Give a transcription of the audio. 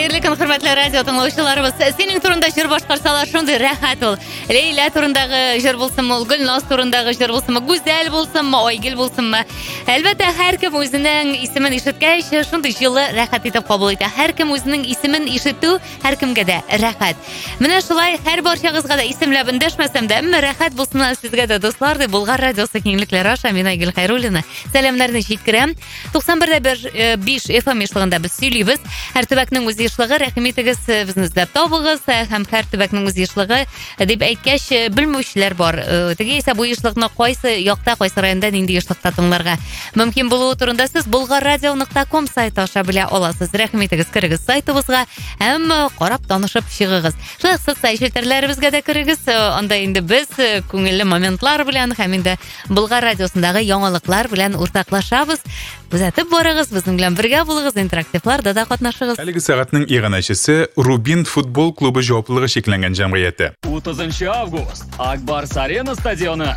Хәерле көн, хөрмәтле радио тыңлаучыларыбыз. Синең турында җыр башкарсалар, шундый рәхәт ул. Лейла турындагы җыр булсынмы, Гөлназ турындагы җыр булсынмы, Гүзәл булсынмы, Айгөл булсынмы. Әлбәттә, һәркем үзенең исемен ишеткәч, шундый җылы рәхәт итеп кабул итә. Һәркем үзенең исемен ишетү һәркемгә дә рәхәт. Менә шулай һәр барчагызга да исемләп эндәшмәсәм дә, рәхәт булсын сезгә дә, дуслар, ди Болгар радиосы киңлекләре аша мин Айгөл Хәйруллина. Сәламнарны җиткерәм. 91.5 FM эшлегендә без сөйлибез. Һәр төбәкнең үз эшлеге, рәхмәтегез, безне эзләп табыгыз. Һәм һәр төбәкнең үз эшлеге дип әйткәч, белмәүчеләр бар. Теге исә бу эшлекне кайсы якта, кайсы районда нинди эшлекта тыңларга мөмкин булуы турында сез bulgarradio.com сайты аша белә аласыз. Рәхмәтегез, кирегез сайтыбызга һәм карап танышып чыгыгыз. Шулай социаль челтәрләребезгә дә кирегез. Анда инде без күңелле моментлар белән һәм инде Болгар радиосындагы яңалыклар белән уртаклашабыз. Күзәтеп барыгыз, безнең белән бергә булыгыз, интерактивларда да катнашыгыз. Әлеге сәгатьнең иганәчесе Рубин футбол клубы җаваплылыгы шикләнгән җәмгыяте. 30 август. Ак Барс Арена стадионы